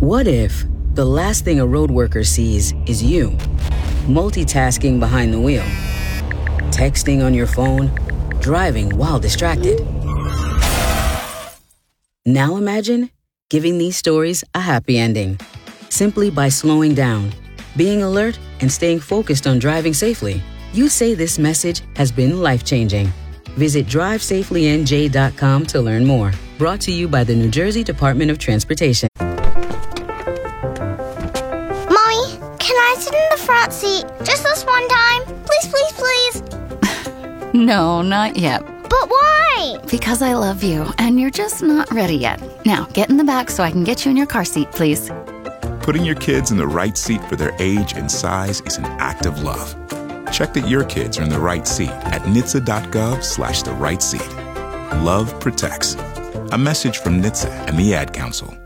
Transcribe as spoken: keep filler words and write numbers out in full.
What if the last thing a road worker sees is you, multitasking behind the wheel, texting on your phone, driving while distracted? Now imagine giving these stories a happy ending, simply by slowing down, being alert, and staying focused on driving safely. You say this message has been life-changing. Visit drive safely N J dot com to learn more. Brought to you by the New Jersey Department of Transportation. Mommy, can I sit in the front seat just this one time? Please, please, please. No, not yet. But why? Because I love you, and you're just not ready yet. Now, get in the back so I can get you in your car seat, please. Putting your kids in the right seat for their age and size is an act of love. Check that your kids are in the right seat at N H T S A dot gov slash the right seat. Love protects. A message from N H T S A and the Ad Council.